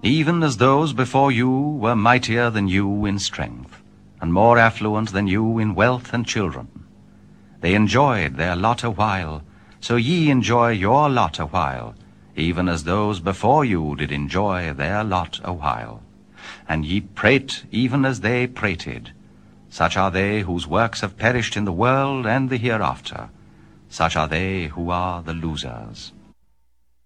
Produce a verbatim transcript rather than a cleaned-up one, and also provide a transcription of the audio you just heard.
even as those before you were mightier than you in strength, and more affluent than you in wealth and children. They enjoyed their lot a while, so ye enjoy your lot a while, even as those before you did enjoy their lot a while. And ye prate even as they prated. Such are they whose works have perished in the world and the hereafter. Such are they who are the losers.